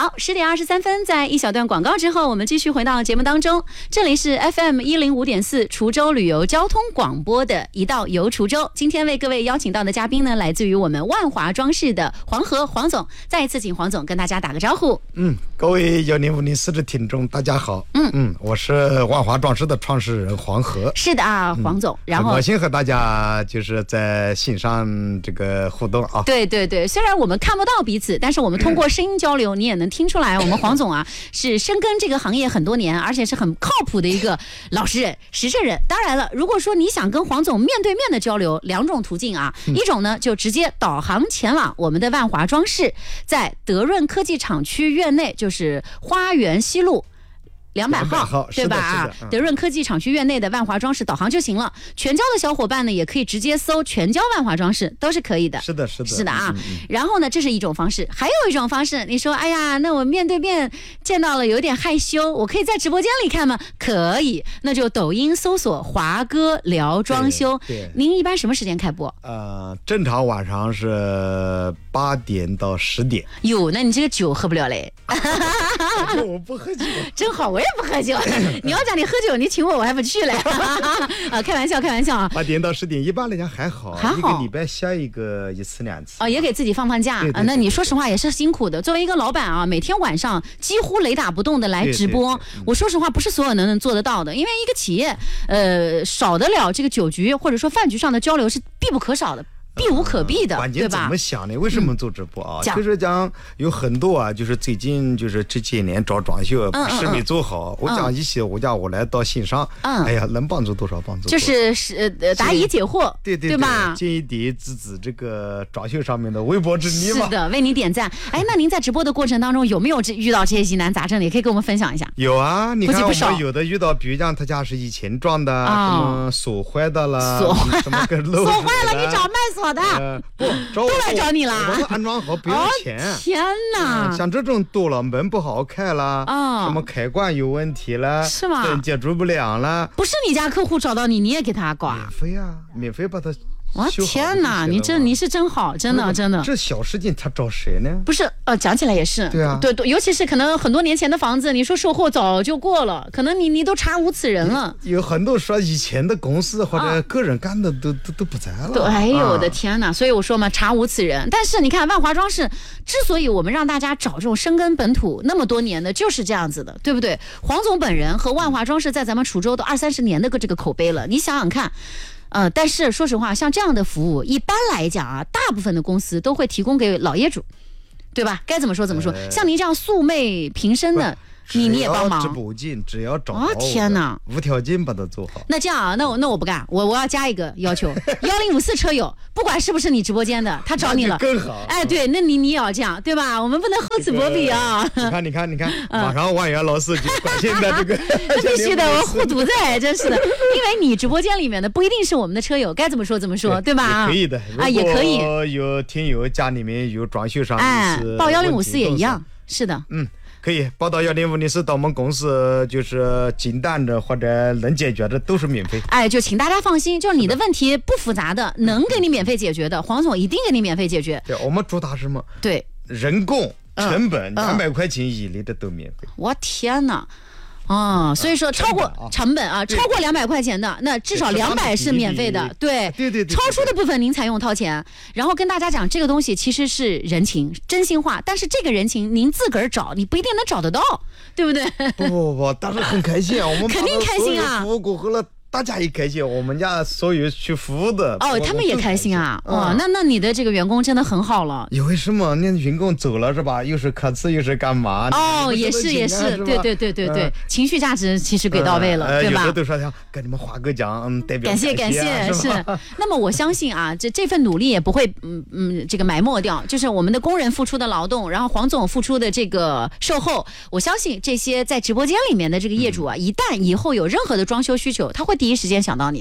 好，10:23，在一小段广告之后，我们继续回到节目当中。这里是 FM 105.4滁州旅游交通广播的一道游滁州。今天为各位邀请到的嘉宾呢，来自于我们万华装饰的黄河黄总。再一次请黄总跟大家打个招呼。 各位105.4的听众，大家好。我是万华装饰的创始人黄河。 是的啊，黄总。然后很高兴和大家就是在线上这个互动啊。 对对对，虽然我们看不到彼此，但是我们通过声音交流，你也能听出来，我们黄总啊是深耕这个行业很多年，而且是很靠谱的一个老实人、实诚人。当然了，如果说你想跟黄总面对面的交流，两种途径啊，一种呢就直接导航前往我们的万华装饰，在德润科技厂区院内，就是花园西路200号，对吧？德润科技厂区院内的万华装饰导航就行了。全交的小伙伴呢，也可以直接搜全交万华装饰，都是可以的。 是的啊。然后呢，这是一种方式，还有一种方式，你说，哎呀，那我面对面见到了有点害羞，我可以在直播间里看吗？可以，那就抖音搜索华哥聊装修。 对， 您一般什么时间开播？ 正常晚上是8点到10点。 哟，那你这个酒喝不了嘞。 我不喝酒。 真好，我也不喝酒。你要讲你喝酒，你请我还不去嘞。开玩笑啊。 8点到10点，一般来讲还好，一个礼拜下一次2次。 也给自己放假。那你说实话也是辛苦的。作为一个老板啊，每天晚上几乎雷打不动的来直播，我说实话不是所有人能做得到的，因为一个企业少得了这个酒局或者说饭局上的交流是必不可少的。避无可避的， 关键怎么想呢？为什么做直播啊？就是讲有很多啊，就是最近就是这几年找装修把事没做好，我讲一些我来到线上，哎呀，能帮助多少帮助多少， 就是答疑解惑， 对吧？ 尽一点自己这个装修上面的微薄之力嘛。 是的，为你点赞。那您在直播的过程当中有没有遇到这些疑难杂症？也可以跟我们分享一下。 有啊，你看我们有的遇到，比如讲他家是以前装的，什么锁坏的了，什么跟漏锁坏了，你找卖锁的。 都来找你了， 我们安装好不要钱。 天哪， 像这种多了，门不好开了，什么开关有问题了， 是吗？ 灯接触不良了， 不是你家客户找到你，你也给他搞？ 免费把它。 我天哪，你是真好，真的。 这小事情他找谁呢？ 不是，讲起来也是。 对啊， 对，尤其是可能很多年前的房子，你说售后早就过了，可能你都查无此人了。 有很多说以前的公司或者个人干的都不在了。 哎呦我的天哪！所以我说嘛，查无此人。但是你看万华装饰，之所以我们让大家找这种深耕本土那么多年的，就是这样子的，对不对？黄总本人和万华装饰在咱们滁州都20-30年的这个口碑了，你想想看。但是说实话，像这样的服务，一般来讲啊，大部分的公司都会提供给老业主，对吧？该怎么说怎么说。像您这样素昧平生的，你也帮忙。 直播间只要找好， 天哪， 无条件把它做好。 那这样啊，那我不干，我要加一个要求：1054车友，不管是不是你直播间的，他找你了更好。 对，那你也要这样，对吧？我们不能厚此薄彼啊。 你看，马上万元老师就关心的这个。 那必须的，我护犊在，真是的。因为你直播间里面的不一定是我们的车友，该怎么说怎么说，对吧？ 可以的也可以。 有听友家里面有装修上报1054也一样，是的。 可以报到1054到我们公司，就是简单的或者能解决的都是免费。 就请大家放心，就是你的问题不复杂的，能给你免费解决的，黄总一定给你免费解决。 对，我们主打什么？ 对， 人工成本200块钱以内的都免费。 我天哪！所以说超过成本啊，超过200块钱的，那至少200是免费的，对，超出的部分您采用掏钱。然后跟大家讲，这个东西其实是人情，真心话，但是这个人情您自个儿找，你不一定能找得到，对不对？ 不，但是很开心啊，我们肯定开心啊， 服务过后了。大家也开心，我们家所有去服务的他们也开心啊！那你的这个员工真的很好了。 因为什么？那员工走了是吧？又是科次，又是干嘛？ 也是，对，情绪价值其实给到位了，对吧？ 有的都说跟你们华哥讲，代表感谢是。那么我相信啊，这份努力也不会这个埋没掉，就是我们的工人付出的劳动，然后黄总付出的这个售后，我相信这些在直播间里面的这个业主啊，一旦以后有任何的装修需求，他会第一时间想到你的。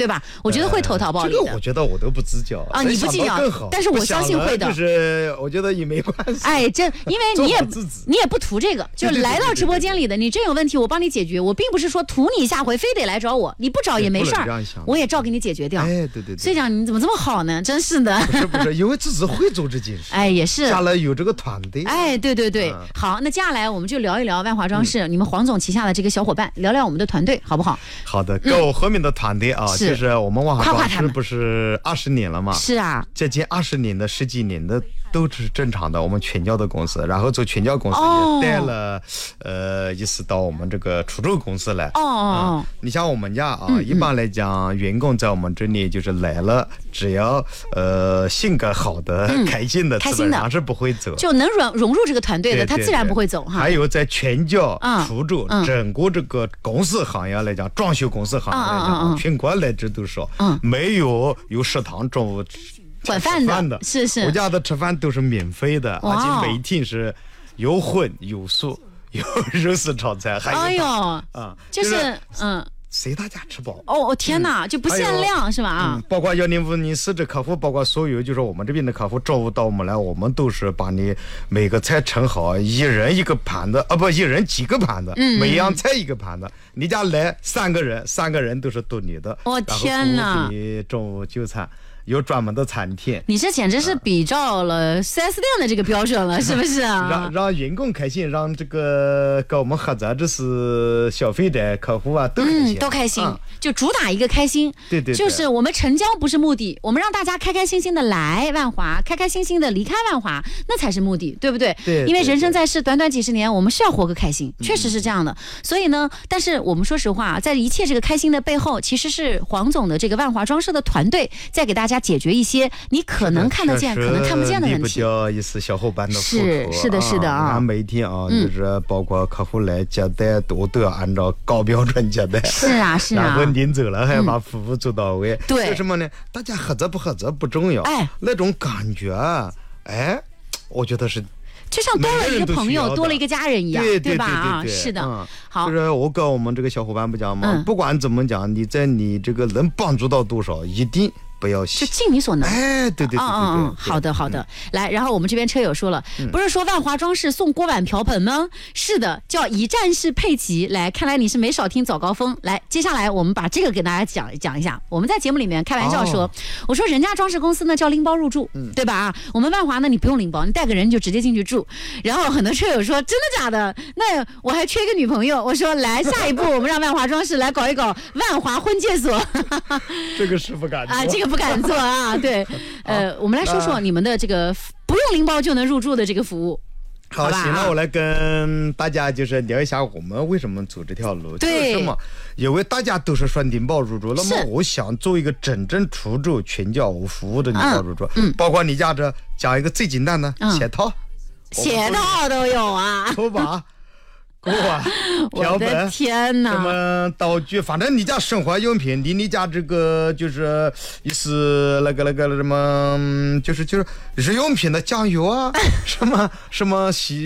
对吧？我觉得会投桃报李的。 这个我觉得我都不计较啊，你不计较更好， 但是我相信会的。 就是我觉得也没关系。 哎，因为你也不图这个，就来到直播间里的，你真有问题我帮你解决，我并不是说图你下回非得来找我，你不找也没事儿，我也照给你解决掉。 哎，对。 所以讲你怎么这么好呢？真是的。 不是，因为自己会做这件事。 哎，也是。 下来有这个团队。 哎，对。好，那接下来我们就聊一聊万华装饰，你们黄总旗下的这个小伙伴，聊聊我们的团队，好不好？ 好的，够后面的团队啊，就是我们万华装饰不是20年了吗？ 是啊， 接近20年的10几年的都是正常的，我们全交的公司，然后做全交公司也带了意思到我们这个出租公司来。你像我们家啊，一般来讲，员工在我们这里就是来了，只要性格好的、开心的，基本上是不会走， 就能融入这个团队的，他自然不会走哈。 还有在全交出租整个这个公司行业来讲，装修公司行业来讲，全国来这都少，没有食堂中午管饭的，是我家的吃饭都是免费的，而且每天是有荤有素，有肉丝炒菜，还有就是随大家吃饱。 天哪，就不限量是吧？ 包括你是这客户，包括所有就是我们这边的客户，中午到我们来，我们都是把你每个菜盛好，一人一个盘子一人几个盘子，每样菜一个盘子。你家来3个人都是都你的。 天哪！ 你中午就餐。有专门的餐厅， 你这简直是比照了 4S 店的这个标准了，是不是啊？让员工开心，让这个跟我们合作这是消费者客户啊都开心， 都开心，就主打一个开心。 对， 就是我们成交不是目的，我们让大家开开心心的来万华，开开心心的离开万华，那才是目的，对不对？ 对。 因为人生在世，短短几十年，我们是要活个开心，确实是这样的。所以呢，但是我们说实话，在一切这个开心的背后，其实是黄总的这个万华装饰的团队在给大家解决一些你可能看得见可能看不见的问题。 比较意思小伙伴的付出是的啊， 每天啊就是包括客户来接待都要按照高标准接待。 是啊然后您走了还要把服务做到位。 对， 为什么呢？大家合作不合作不重要，那种感觉我觉得是就像多了一个朋友多了一个家人一样，对吧？是的。好， 就是我跟我们这个小伙伴不讲嘛，不管怎么讲，你在你这个能帮助到多少，一定不要就尽你所能。 对。 好的。来，然后我们这边车友说了，不是说万华装饰送锅碗瓢盆吗？是的，叫一站式配齐。来，看来你是没少听早高峰。来，接下来我们把这个给大家讲一下。我们在节目里面开玩笑说，我说人家装饰公司呢叫拎包入住，对吧？我们万华呢你不用拎包，你带个人就直接进去住。然后很多车友说真的假的？那我还缺一个女朋友。我说来，下一步我们让万华装饰来搞一搞万华婚介所。 这个是不敢做这个不敢做啊。对，我们来说说你们的这个不用拎包就能入住的这个服务。 好，行，那我来跟大家就是聊一下我们为什么走这条路。 对， 就是什么？因为大家都是说拎包入住，那么我想做一个真正出租全家务服务的拎包入住，包括你家这讲一个最简单的鞋套都有啊， 拖把。锅碗瓢盆， 天哪！ 什么道具，反正你家生活用品，你家这个就是那个什么，就是日用品的酱油啊，什么洗。